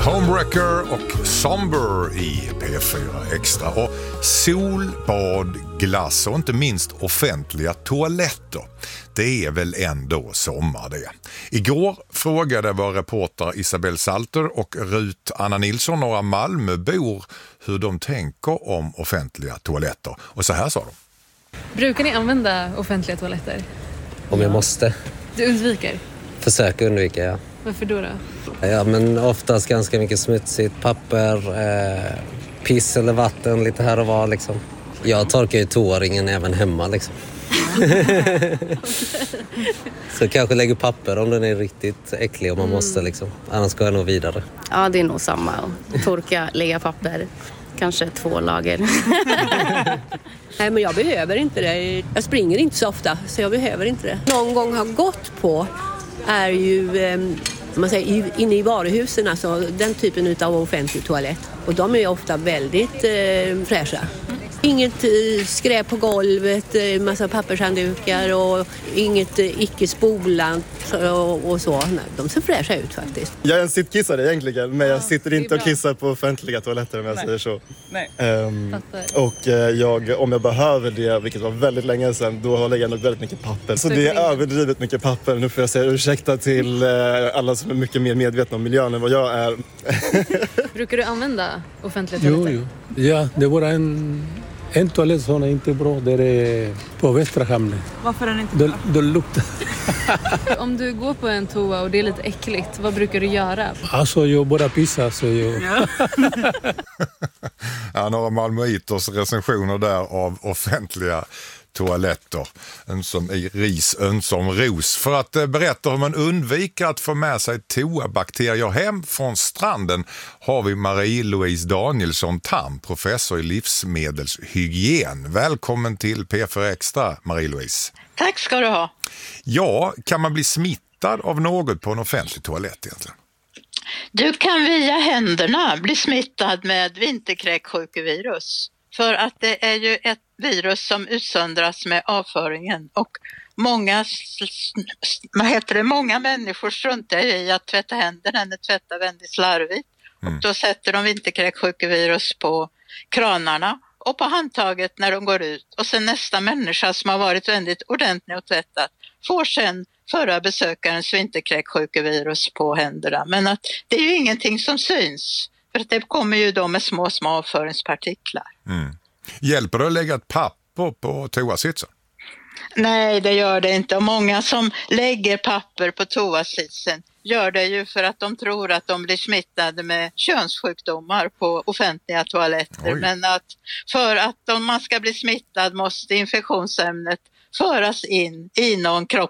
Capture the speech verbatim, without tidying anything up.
Homewrecker och Somber i P fyra Extra. Och sol, bad, glass och inte minst offentliga toaletter. Det är väl ändå sommar det. Igår frågade vår reporter Isabel Salter och Rut Anna Nilsson, några Malmöbor, hur de tänker om offentliga toaletter. Och så här sa de. Brukar ni använda offentliga toaletter? Om jag måste. Du undviker? Försöker undvika, ja. Varför då då? Ja, men oftast ganska mycket smutsigt. Papper, eh, piss eller vatten lite här och var liksom. Jag torkar ju toaringen även hemma liksom. Så kanske lägger papper om den är riktigt äcklig om man mm. måste liksom. Annars går jag nog vidare. Ja, det är nog samma. Torka, lägga papper. Kanske två lager. Nej, men jag behöver inte det. Jag springer inte så ofta, så jag behöver inte det. Någon gång har gått på är ju eh, man säger, inne i varuhusen, alltså den typen av offentlig toalett. Och de är ju ofta väldigt eh, fräscha. Inget eh, skräp på golvet, eh, massa pappershanddukar och inget eh, icke-spolat och, och så. Nej, de ser fräscha ut faktiskt. Jag är en sittkissare egentligen, men jag sitter inte och kissar på offentliga toaletter om jag Nej. säger så. Nej. Um, och jag, om jag behöver det, vilket var väldigt länge sedan, då håller jag nog väldigt mycket papper. Så det är överdrivet mycket papper. Nu får jag säga ursäkta till uh, alla som är mycket mer medvetna om miljön än vad jag är. Brukar du använda offentliga toaletter? Jo, jo. Ja, det var en... En toalett som är inte bra, det är på Västra Hamnen. Varför är den inte bra? Det luktar. Om du går på en toa och det är lite äckligt, vad brukar du göra? Alltså jag bara pissar. Så jag... Ja. Ja, några malmöiters recensioner där av offentliga toaletter. En som i ris, en som ros. För att eh, berätta hur man undviker att få med sig toabakterier hem från stranden har vi Marie-Louise Danielsson Tam, professor i livsmedelshygien. Välkommen till P fyra Extra, Marie-Louise. Tack ska du ha. Ja, kan man bli smittad av något på en offentlig toalett egentligen? Du kan via händerna bli smittad med vinterkräksjukevirus. För att det är ju ett virus som utsöndras med avföringen och många, vad heter det, många människor struntar i att tvätta händerna när tvättar väldigt slarvigt. Mm. Och då sätter de vinterkräksjukevirus på kranarna och på handtaget när de går ut. Och sen nästa människa som har varit väldigt ordentlig och tvättat får sen förra besökarens vinterkräksjukevirus på händerna. Men att det är ju ingenting som syns. För att det kommer ju då med små, små avföringspartiklar. Mm. Hjälper det att lägga ett papper på toasitsen? Nej, det gör det inte. Och många som lägger papper på toasitsen gör det ju för att de tror att de blir smittade med könssjukdomar på offentliga toaletter. Oj. Men att för att om man ska bli smittad måste infektionsämnet föras in i någon kropp